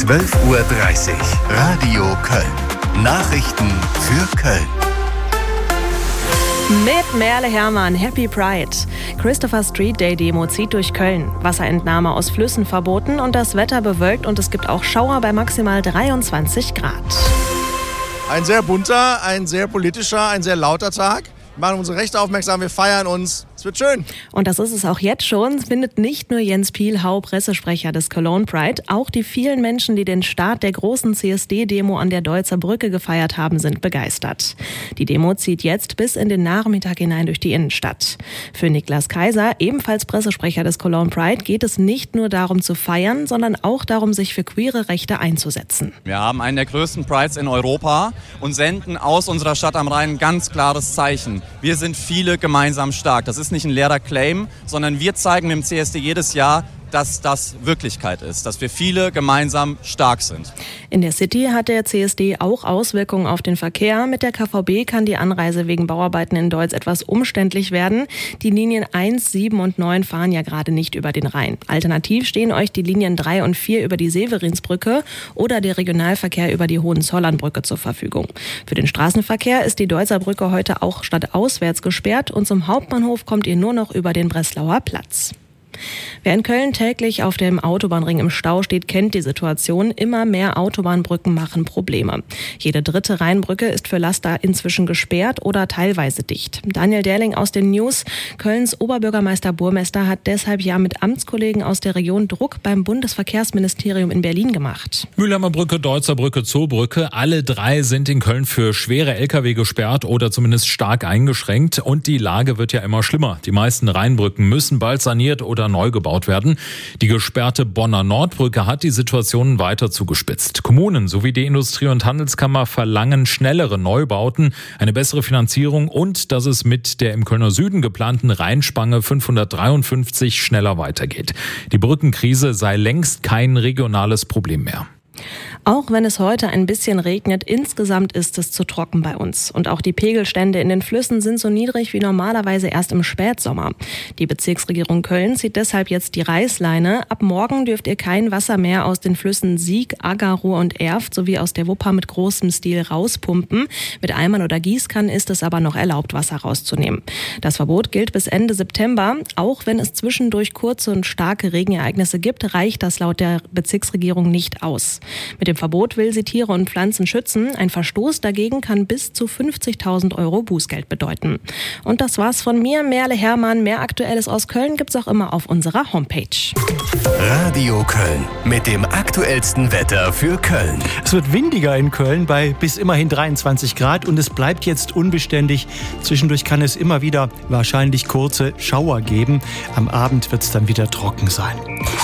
12:30 Uhr. Radio Köln. Nachrichten für Köln. Mit Merle Hermann, Happy Pride. Christopher Street Day Demo zieht durch Köln. Wasserentnahme aus Flüssen verboten und das Wetter bewölkt und es gibt auch Schauer bei maximal 23 Grad. Ein sehr bunter, ein sehr politischer, ein sehr lauter Tag. Wir machen unsere Rechte aufmerksam, wir feiern uns. Es wird schön. Und das ist es auch jetzt schon, findet nicht nur Jens Pielhau, Pressesprecher des Cologne Pride, auch die vielen Menschen, die den Start der großen CSD-Demo an der Deutzer Brücke gefeiert haben, sind begeistert. Die Demo zieht jetzt bis in den Nachmittag hinein durch die Innenstadt. Für Niklas Kaiser, ebenfalls Pressesprecher des Cologne Pride, geht es nicht nur darum zu feiern, sondern auch darum, sich für queere Rechte einzusetzen. Wir haben einen der größten Prides in Europa und senden aus unserer Stadt am Rhein ein ganz klares Zeichen. Wir sind viele gemeinsam stark. Das ist nicht ein leerer Claim, sondern wir zeigen mit dem CSD jedes Jahr, dass das Wirklichkeit ist, dass wir viele gemeinsam stark sind. In der City hat der CSD auch Auswirkungen auf den Verkehr. Mit der KVB kann die Anreise wegen Bauarbeiten in Deutz etwas umständlich werden. Die Linien 1, 7 und 9 fahren ja gerade nicht über den Rhein. Alternativ stehen euch die Linien 3 und 4 über die Severinsbrücke oder der Regionalverkehr über die Hohenzollernbrücke zur Verfügung. Für den Straßenverkehr ist die Deutzer Brücke heute auch stadtauswärts gesperrt und zum Hauptbahnhof kommt ihr nur noch über den Breslauer Platz. Wer in Köln täglich auf dem Autobahnring im Stau steht, kennt die Situation. Immer mehr Autobahnbrücken machen Probleme. Jede dritte Rheinbrücke ist für Laster inzwischen gesperrt oder teilweise dicht. Daniel Derling aus den News. Kölns Oberbürgermeister Burmester hat deshalb ja mit Amtskollegen aus der Region Druck beim Bundesverkehrsministerium in Berlin gemacht. Mülheimer Brücke, Deutzer Brücke, Zoobrücke. Alle drei sind in Köln für schwere Lkw gesperrt oder zumindest stark eingeschränkt. Und die Lage wird ja immer schlimmer. Die meisten Rheinbrücken müssen bald saniert oder neu gebaut werden. Die gesperrte Bonner Nordbrücke hat die Situation weiter zugespitzt. Kommunen sowie die Industrie- und Handelskammer verlangen schnellere Neubauten, eine bessere Finanzierung und dass es mit der im Kölner Süden geplanten Rheinspange 553 schneller weitergeht. Die Brückenkrise sei längst kein regionales Problem mehr. Auch wenn es heute ein bisschen regnet, insgesamt ist es zu trocken bei uns. Und auch die Pegelstände in den Flüssen sind so niedrig wie normalerweise erst im Spätsommer. Die Bezirksregierung Köln zieht deshalb jetzt die Reißleine. Ab morgen dürft ihr kein Wasser mehr aus den Flüssen Sieg, Agger, Ruhr und Erft sowie aus der Wupper mit großem Stil rauspumpen. Mit Eimern oder Gießkannen ist es aber noch erlaubt, Wasser rauszunehmen. Das Verbot gilt bis Ende September. Auch wenn es zwischendurch kurze und starke Regenereignisse gibt, reicht das laut der Bezirksregierung nicht aus. Mit dem Verbot will sie Tiere und Pflanzen schützen. Ein Verstoß dagegen kann bis zu 50.000 € Bußgeld bedeuten. Und das war's von mir, Merle Hermann. Mehr Aktuelles aus Köln gibt's auch immer auf unserer Homepage. Radio Köln mit dem aktuellsten Wetter für Köln. Es wird windiger in Köln bei bis immerhin 23 Grad und es bleibt jetzt unbeständig. Zwischendurch kann es immer wieder wahrscheinlich kurze Schauer geben. Am Abend wird es dann wieder trocken sein.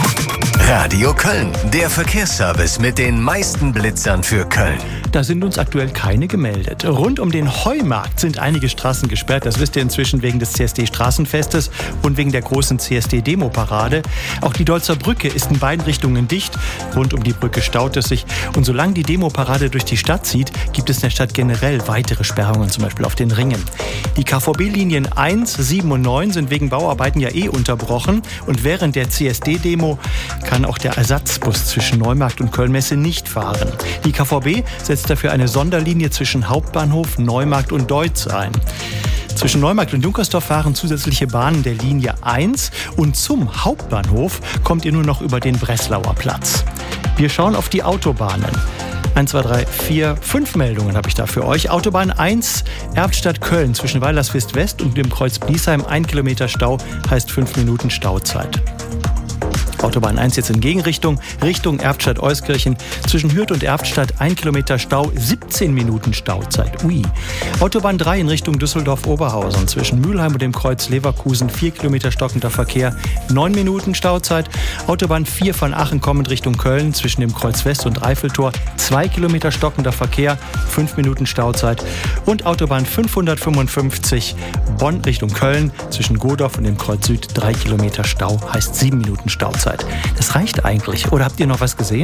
Radio Köln, der Verkehrsservice mit den meisten Blitzern für Köln. Da sind uns aktuell keine gemeldet. Rund um den Heumarkt sind einige Straßen gesperrt. Das wisst ihr inzwischen wegen des CSD-Straßenfestes und wegen der großen CSD-Demo-Parade. Auch die Deutzer Brücke ist in beiden Richtungen dicht. Rund um die Brücke staut es sich. Und solange die Demo-Parade durch die Stadt zieht, gibt es in der Stadt generell weitere Sperrungen, zum Beispiel auf den Ringen. Die KVB-Linien 1, 7 und 9 sind wegen Bauarbeiten ja unterbrochen. Und während der CSD-Demo kann auch der Ersatzbus zwischen Neumarkt und Kölnmesse nicht fahren. Die KVB setzt dafür eine Sonderlinie zwischen Hauptbahnhof, Neumarkt und Deutz ein. Zwischen Neumarkt und Junkersdorf fahren zusätzliche Bahnen der Linie 1 und zum Hauptbahnhof kommt ihr nur noch über den Breslauer Platz. Wir schauen auf die Autobahnen. 1, 2, 3, 4, 5 Meldungen habe ich da für euch. Autobahn 1, Erftstadt-Köln zwischen Weilerswist West und dem Kreuz Bliesheim. 1 Kilometer Stau heißt 5 Minuten Stauzeit. Autobahn 1 jetzt in Gegenrichtung, Richtung Erftstadt-Euskirchen. Zwischen Hürth und Erftstadt 1 Kilometer Stau, 17 Minuten Stauzeit. Ui. Autobahn 3 in Richtung Düsseldorf-Oberhausen. Zwischen Mülheim und dem Kreuz Leverkusen 4 Kilometer stockender Verkehr, 9 Minuten Stauzeit. Autobahn 4 von Aachen kommend Richtung Köln. Zwischen dem Kreuz West und Eiffeltor 2 Kilometer stockender Verkehr, 5 Minuten Stauzeit. Und Autobahn 555 Bonn Richtung Köln. Zwischen Godorf und dem Kreuz Süd 3 Kilometer Stau, heißt 7 Minuten Stauzeit. Das reicht eigentlich. Oder habt ihr noch was gesehen?